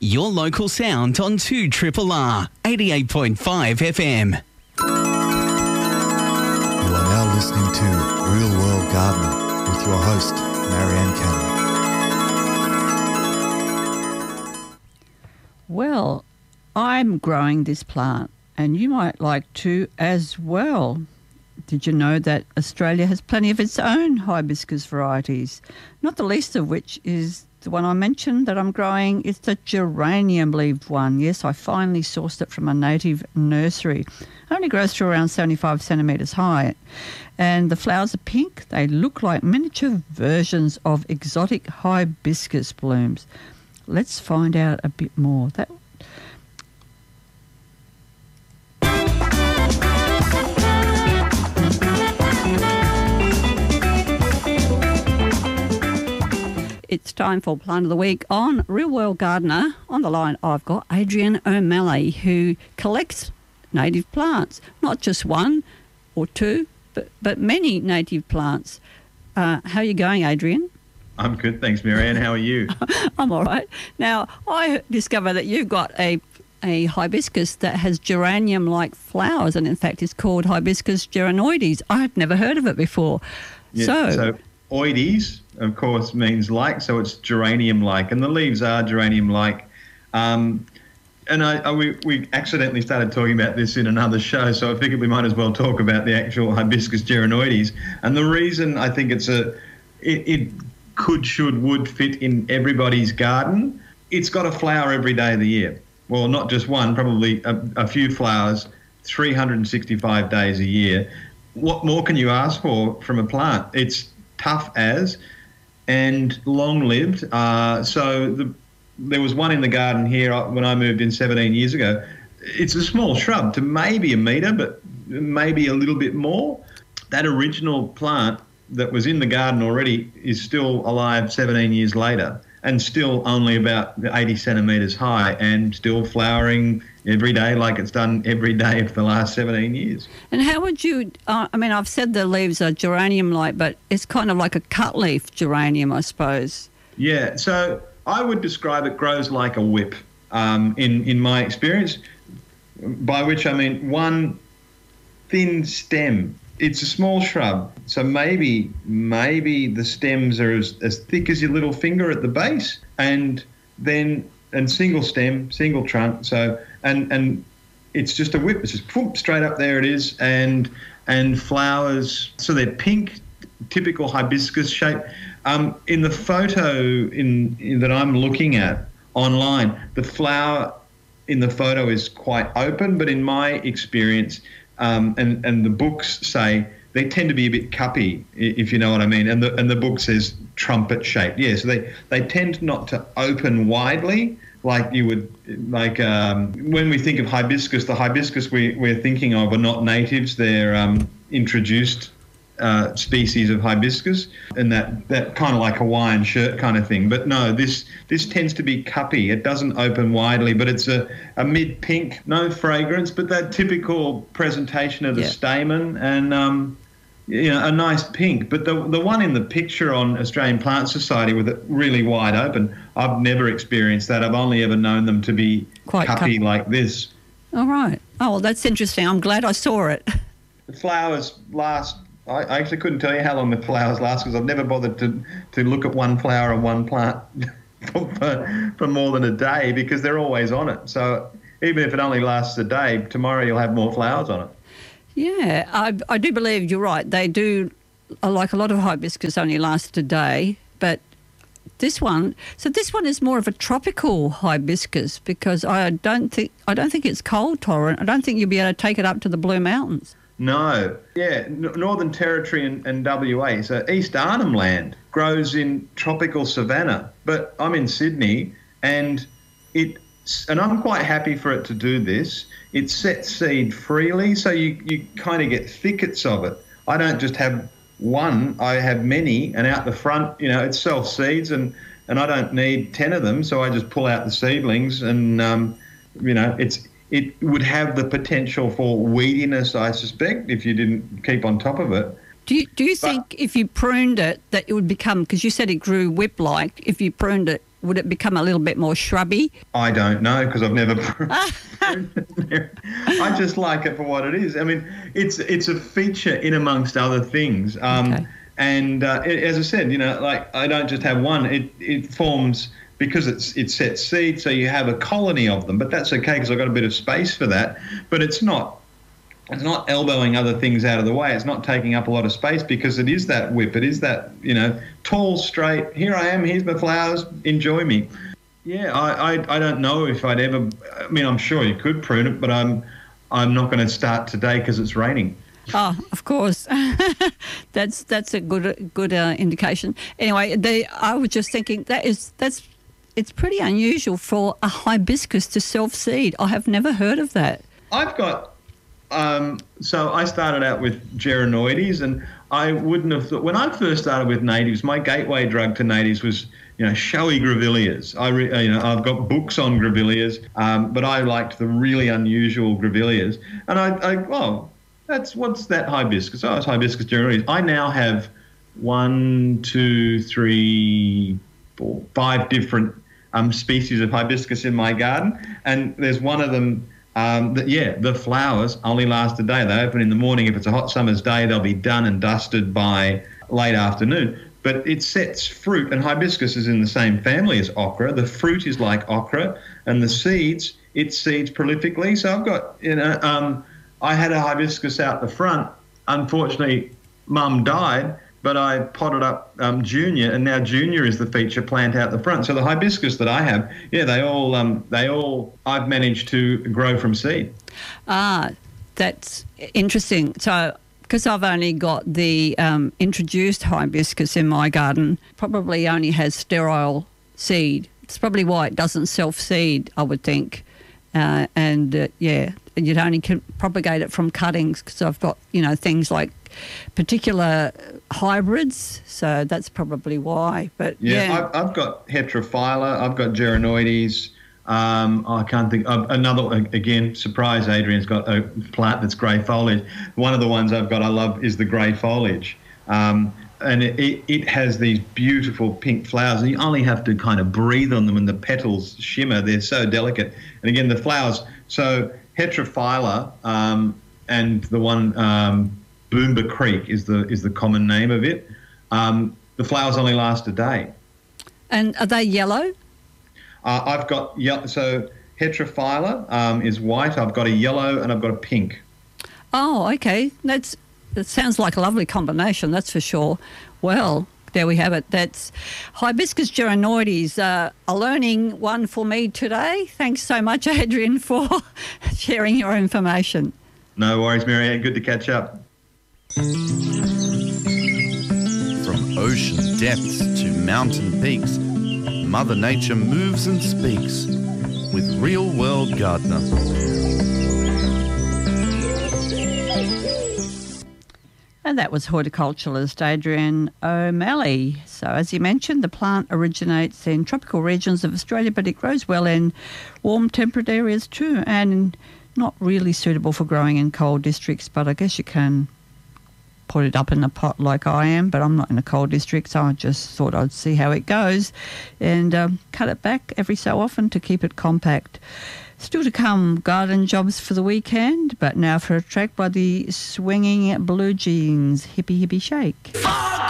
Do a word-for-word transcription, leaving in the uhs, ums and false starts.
Your local sound on two Triple R, eighty-eight point five F M. You are now listening to Real World Gardener with your host, Marianne Cannon. Well, I'm growing this plant, and you might like to as well. Did you know that Australia has plenty of its own hibiscus varieties, not the least of which is the one I mentioned that I'm growing? It's the geranium-leaved one. Yes, I finally sourced it from a native nursery. It only grows to around seventy-five centimetres high. And the flowers are pink. They look like miniature versions of exotic hibiscus blooms. Let's find out a bit more. That It's time for Plant of the Week on Real World Gardener. On the line, I've got Adrian O'Malley, who collects native plants. Not just one or two, but, but many native plants. Uh, how are you going, Adrian? I'm good, thanks, Marianne. How are you? I'm all right. Now, I discovered that you've got a a hibiscus that has geranium-like flowers, and in fact it's called Hibiscus geranoides. I had never heard of it before. Yeah, so... so oides, of course, means like, so it's geranium-like, and the leaves are geranium-like. Um, and I, I, we, we accidentally started talking about this in another show, so I figured we might as well talk about the actual Hibiscus geranoides. And the reason I think it's a, it, it could, should, would fit in everybody's garden, it's got a flower every day of the year. Well, not just one, probably a, a few flowers, three hundred sixty-five days a year. What more can you ask for from a plant? It's tough as and long-lived. Uh, so the, there was one in the garden here when I moved in seventeen years ago. It's a small shrub to maybe a metre, but maybe a little bit more. That original plant that was in the garden already is still alive seventeen years later and still only about eighty centimetres high and still flowering every day like it's done every day for the last seventeen years. And how would you, uh, I mean, I've said the leaves are geranium-like, but it's kind of like a cut leaf geranium, I suppose. Yeah, so I would describe it grows like a whip um, in, in my experience, by which I mean one thin stem. It's a small shrub, so maybe maybe the stems are as, as thick as your little finger at the base, and then and single stem, single trunk. So and and it's just a whip. It's just whoop, straight up there it is, and and flowers. So they're pink, typical hibiscus shape. Um, in the photo in, in that I'm looking at online, the flower in the photo is quite open, but in my experience. Um, and, and the books say they tend to be a bit cuppy, if you know what I mean. And the and the book says trumpet shaped. Yeah, so they, they tend not to open widely like you would, like um, when we think of hibiscus, the hibiscus we, we're thinking of are not natives. They're um, introduced uh, species of hibiscus, and that, that kind of like Hawaiian shirt kind of thing. But no, this this tends to be cuppy. It doesn't open widely, but it's a, a mid-pink, no fragrance, but that typical presentation of the yeah. stamen and um, you know, a nice pink. But the the one in the picture on Australian Plant Society with it really wide open, I've never experienced that. I've only ever known them to be Quite cuppy cup- like this. All right. Oh, well, that's interesting. I'm glad I saw it. The flowers last... I actually couldn't tell you how long the flowers last because I've never bothered to, to look at one flower on one plant for, for, for more than a day because they're always on it. So even if it only lasts a day, tomorrow you'll have more flowers on it. Yeah, I, I do believe you're right. They do, like a lot of hibiscus, only last a day. But this one, so this one is more of a tropical hibiscus because I don't think I don't think it's cold tolerant. I don't think you'll be able to take it up to the Blue Mountains. No. Yeah, N- Northern Territory and, and W A. So East Arnhem Land grows in tropical savanna. But I'm in Sydney and it, and I'm quite happy for it to do this. It sets seed freely, so you, you kind of get thickets of it. I don't just have one, I have many, and out the front, you know, it self-seeds and, and I don't need ten of them, so I just pull out the seedlings and, um, you know, it's... It would have the potential for weediness, I suspect, if you didn't keep on top of it. Do you, do you but, think if you pruned it that it would become, because you said it grew whip-like, if you pruned it, would it become a little bit more shrubby? I don't know because I've never pruned it. I just like it for what it is. I mean, it's it's a feature in amongst other things. Um, Okay. And uh, it, as I said, you know, like I don't just have one. It it forms because it's it sets seed, so you have a colony of them. But that's okay because I've got a bit of space for that. But it's not. It's not elbowing other things out of the way. It's not taking up a lot of space because it is that whip. It is that, you know, tall, straight, here I am, here's my flowers, enjoy me. Yeah, I, I, I don't know if I'd ever, I mean, I'm sure you could prune it, but I'm, I'm not going to start today because it's raining. Oh, of course. that's that's a good good uh, indication. Anyway, the, I was just thinking that is that's it's pretty unusual for a hibiscus to self-seed. I have never heard of that. I've got... Um, so I started out with geranoides, and I wouldn't have thought, when I first started with natives, my gateway drug to natives was, you know, showy grevilleas. I, re, you know, I've got books on grevilleas, um, but I liked the really unusual grevilleas. And I, I well, that's, what's that hibiscus? Oh, it's hibiscus geranoides. I now have one, two, three, four, five different um, species of hibiscus in my garden, and there's one of them. Um, that, yeah, the flowers only last a day. They open in the morning. If it's a hot summer's day, they'll be done and dusted by late afternoon. But it sets fruit, and hibiscus is in the same family as okra. The fruit is like okra, and the seeds, it seeds prolifically. So I've got, you know, um, I had a hibiscus out the front. Unfortunately, Mum died, but I potted up um, Junior, and now Junior is the feature plant out the front. So the hibiscus that I have, yeah, they all, um, they all, I've managed to grow from seed. Ah, that's interesting. So, because I've only got the um, introduced hibiscus in my garden, probably only has sterile seed. It's probably why it doesn't self-seed, I would think. Uh, and, uh, yeah, you'd only can propagate it from cuttings because I've got, you know, things like particular hybrids, so that's probably why. But yeah, yeah. I've, I've got Heterophylla, I've got geranoides. Um, I can't think of another. Again, surprise! Adrian's got a plant that's grey foliage. One of the ones I've got I love is the grey foliage, um, and it, it, it has these beautiful pink flowers. And you only have to kind of breathe on them, and the petals shimmer. They're so delicate. And again, the flowers. So Heterophylla um, and the one. Um, Boomba Creek is the is the common name of it. Um, the flowers only last a day. And are they yellow? Uh, I've got ye- so Heterophylla um, is white. I've got a yellow and I've got a pink. Oh, okay. That's that sounds like a lovely combination. That's for sure. Well, there we have it. That's hibiscus geranoides. Uh, a learning one for me today. Thanks so much, Adrian, for sharing your information. No worries, Marianne. Good to catch up. From ocean depths to mountain peaks, Mother Nature moves and speaks with Real World Gardener. And that was horticulturalist Adrian O'Malley. So as you mentioned, the plant originates in tropical regions of Australia, but it grows well in warm temperate areas too, and not really suitable for growing in cold districts, but I guess you can put it up in a pot like I am, but I'm not in a cold district, so I just thought I'd see how it goes and um, cut it back every so often to keep it compact. Still to come, garden jobs for the weekend, but now for a track by the Swinging Blue Jeans, Hippie Hippie Shake.